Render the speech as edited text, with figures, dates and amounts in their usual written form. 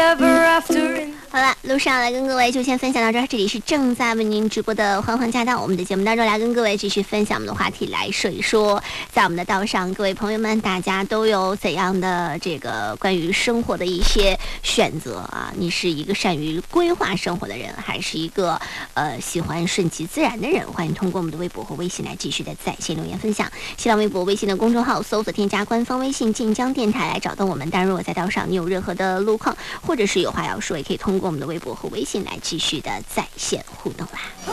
好了，路上来跟各位就先分享到这儿。这里是正在为您直播的欢欢驾到，我们的节目当中来跟各位继续分享我们的话题，来说一说，在我们的道上，各位朋友们，大家都有怎样的这个关于生活的一些选择啊？你是一个善于规划生活的人，还是一个喜欢顺其自然的人？欢迎通过我们的微博和微信来继续的在线留言分享。新浪微博、微信的公众号搜索添加官方微信晋江电台来找到我们。当然，如果在道上你有任何的路况，或者是有话要说，也可以通过我们的微博和微信来继续的在线互动啦。